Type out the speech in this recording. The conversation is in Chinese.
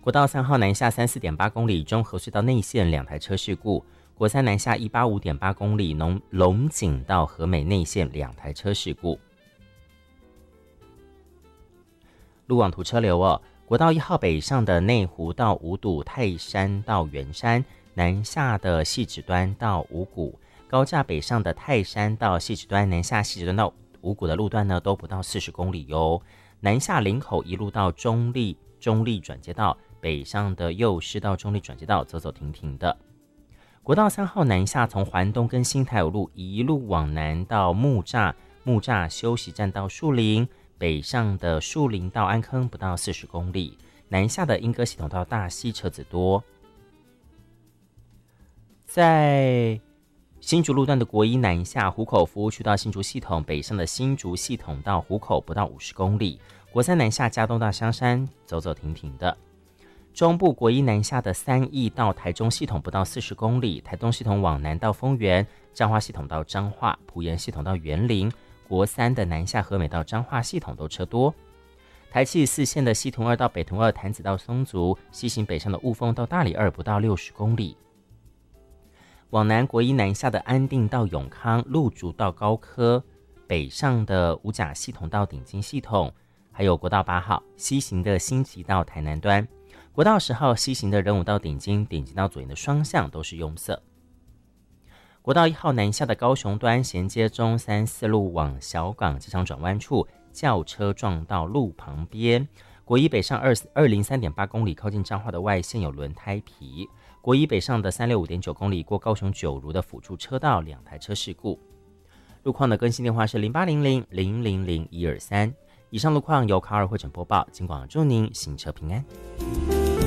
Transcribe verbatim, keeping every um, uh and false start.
国道三号南下三四点八公里，中和隧道内线两台车事故；国三南下一八五点八公里，龙龙井到和美内线两台车事故。路网图车流哦，国道一号北上的内湖到五堵，泰山到圆山，南下的汐止端到五股；高架北上的泰山到汐止端，南下汐止端到五股的路段呢，都不到四十公里哟。南下林口一路到中立中立转接道，北上的右师到中立转接道走走停停的。国道三号南下，从环东跟新台五路一路往南到木栅，木栅休息站到树林，北上的树林到安坑不到四十公里，南下的莺歌系统到大溪车子多。在新竹路段的国一南下，湖口服务区到新竹系统，北上的新竹系统到湖口不到五十公里，国三南下嘉东到香山走走停停的。中部国一南下的三义到台中系统不到四十公里，台东系统往南到丰原，彰化系统到彰化，埔盐系统到园林，国三的南下和美到彰化系统都车多。台七四线的西屯二到北屯二，潭子到松竹，西行北上的雾峰到大里二不到六十公里。往南国一南下的安定到永康，鹿竹到高科，北上的五甲系统到顶金系统，还有国道八号西行的新集到台南端，国道十号西行的仁武到顶金，顶金到左营的双向都是拥塞。国道一号南下的高雄端衔接中三四路往小港机场转弯处，轿车撞到路旁边。国一北上二零三点八公里，靠近彰化的外线有轮胎皮。国一北上的三六五点九公里，过高雄九如的辅助车道，两台车事故。路况的更新电话是零八零零零零零一二三。以上路况由卡尔汇整播报，金广祝您行车平安。